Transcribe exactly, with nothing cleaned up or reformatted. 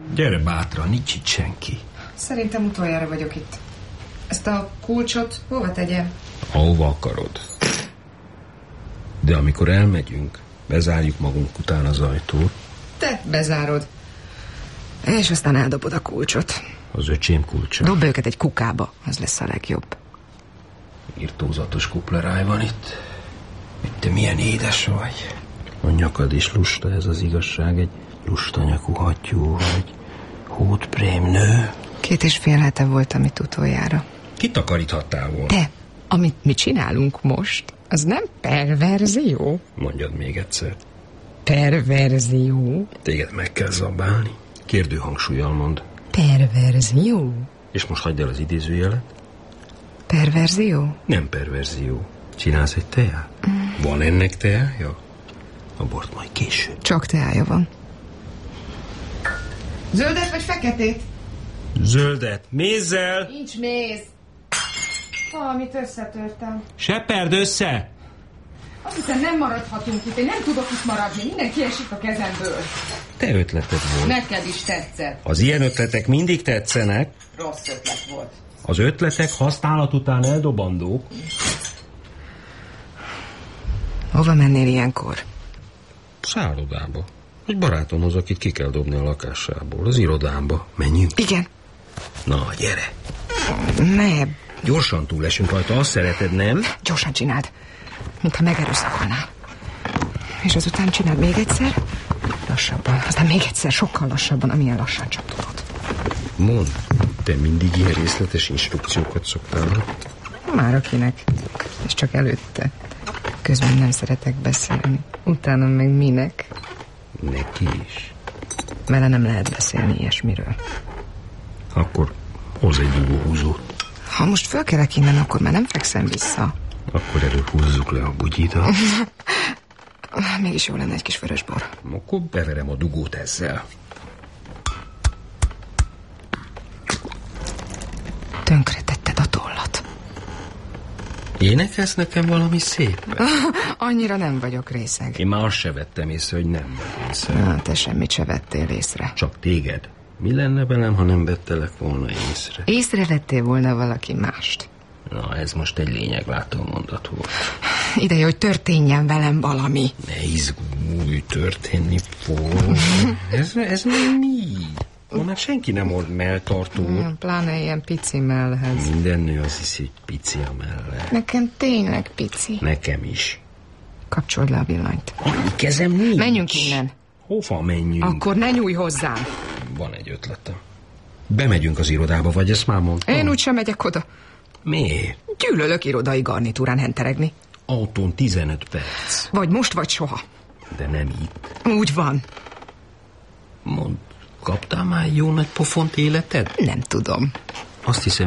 Gyere bátran, nincs itt senki. Szerintem utoljára vagyok itt. Ezt a kulcsot hova tegyem? Ahova akarod. De amikor elmegyünk, bezárjuk magunk után az ajtót. Te bezárod. És aztán eldobod a kulcsot. Az öcsém kulcsa. Dob őket egy kukába, az lesz a legjobb. Irtózatos kupleráj van itt. Te milyen édes vagy. A nyakad is lusta, ez az igazság. Egy lusta nyakú hattyú vagy. Hótprém nő. Két és fél hete voltam itt utoljára. Kit takaríthattál volna? Te, amit mi csinálunk most, az nem perverzió? Mondjad még egyszer. Perverzió? Téged meg kell zabálni. Kérdő hangsúlyjal mond. Perverzió? És most hagyd el az idézőjelet. Perverzió? Nem perverzió. Csinálsz egy teát? Mm. Van ennek teája? A bort majd később. Csak teája van. Zöldet vagy feketét? Zöldet. Mézzel! Nincs méz. Valamit összetörtem. Seperd össze! Azt hiszem, nem maradhatunk itt. Én nem tudok itt maradni. Minden kiesik a kezemből. Te ötleted volt. Neked is tetszett. Az ilyen ötletek mindig tetszenek. Rossz ötlet volt. Az ötletek használat után eldobandók. Hova mennél ilyenkor? Szállodába. Egy barátomhoz, akit ki kell dobni a lakásából. Az irodámba. Menjünk? Igen. Na, gyere. Ne. Gyorsan túlesünk rajta, azt szereted, nem? Gyorsan csináld. Mintha megerőszakolnál. És azután csináld még egyszer. Lassabban. Aztán még egyszer, sokkal lassabban, amilyen lassan csak tudod. Mondd, te mindig ilyen részletes instrukciókat szoktál? Már akinek. És csak előtte. Közben nem szeretek beszélni. Utána meg minek? Neki is. Vele nem lehet beszélni ilyesmiről. Akkor hoz egy dugóhúzót. Ha most fölkelek innen, akkor már nem fekszem vissza. Akkor előbb húzzuk le a bugyidat. Mégis jó lenne egy kis vörösbor. Akkor beverem a dugót ezzel. Tönkretetted a tollat. Énekelsz nekem valami szép? Annyira nem vagyok részeg. Én már azt se vettem észre, hogy nem vagy részeg. Na, te semmit se vettél észre. Csak téged. Mi lenne velem, ha nem vettelek volna észre? Észrevettél volna valaki mást. Na, ez most egy lényeglátó mondat volt. Ideje, hogy történjen velem valami. Ne izgulj, történni fog. Ez, ez még mi? Ma már senki nem ord melltartót. Pláne ilyen pici mellhez. Minden nő azt hiszi, hogy pici a melle. Nekem tényleg pici. Nekem is. Kapcsold le a villanyt. Annyi kezem nincs. Menjünk innen. Hova menjünk? Akkor ne nyújj hozzám. Van egy ötletem. Bemegyünk az irodába, vagy ezt már mondtam? Én úgysem megyek oda. Miért? Gyűlölök irodai garnitúrán henteregni. Autón tizenöt perc. Vagy most, vagy soha. De nem itt. Úgy van. Mondd, kaptál már jó nagy pofont életed? Nem tudom. Azt hiszem,